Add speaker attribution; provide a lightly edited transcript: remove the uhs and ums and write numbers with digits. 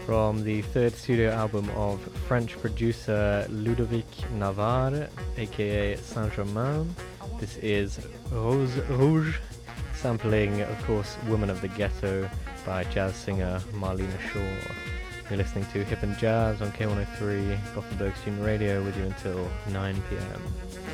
Speaker 1: From the third studio album of French producer Ludovic Navarre, aka Saint-Germain. This is Rose Rouge, sampling, of course, Woman of the Ghetto by jazz singer Marlena Shaw. You're listening to Hip and Jazz on K103, Gothenburg Student Radio, with you until 9 p.m.